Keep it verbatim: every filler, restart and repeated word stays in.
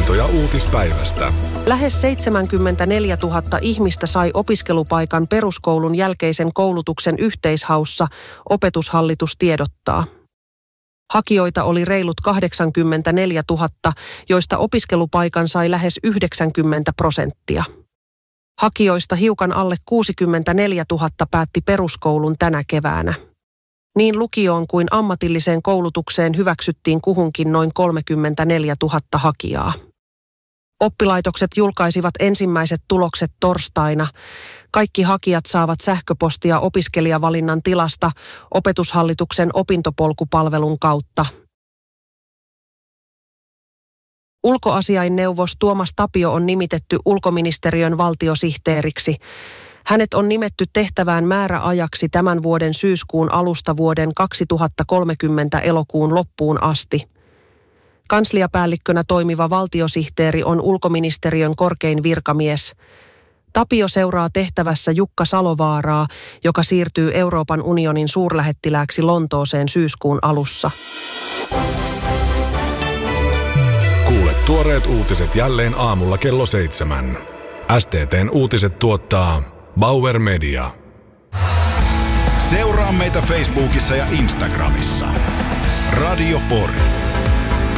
Tietoja uutispäivästä. Lähes seitsemänkymmentäneljätuhatta ihmistä sai opiskelupaikan peruskoulun jälkeisen koulutuksen yhteishaussa, Opetushallitus tiedottaa. Hakijoita oli reilut kahdeksankymmentäneljätuhatta, joista opiskelupaikan sai lähes yhdeksänkymmentä prosenttia. Hakijoista hiukan alle kuusikymmentäneljätuhatta päätti peruskoulun tänä keväänä. Niin lukioon kuin ammatilliseen koulutukseen hyväksyttiin kuhunkin noin kolmekymmentäneljätuhatta hakijaa. Oppilaitokset julkaisivat ensimmäiset tulokset torstaina. Kaikki hakijat saavat sähköpostia opiskelijavalinnan tilasta Opetushallituksen opintopolkupalvelun kautta. Ulkoasiainneuvos Tuomas Tapio on nimitetty ulkoministeriön valtiosihteeriksi. Hänet on nimetty tehtävään määräajaksi tämän vuoden syyskuun alusta vuoden kaksituhattakolmekymmentä elokuun loppuun asti. Kansliapäällikkönä toimiva valtiosihteeri on ulkoministeriön korkein virkamies. Tapio seuraa tehtävässä Jukka Salovaaraa, joka siirtyy Euroopan unionin suurlähettilääksi Lontooseen syyskuun alussa. Kuule tuoreet uutiset jälleen aamulla kello seitsemän. S T T:n uutiset tuottaa Bauer Media. Seuraa meitä Facebookissa ja Instagramissa. Radio Pori.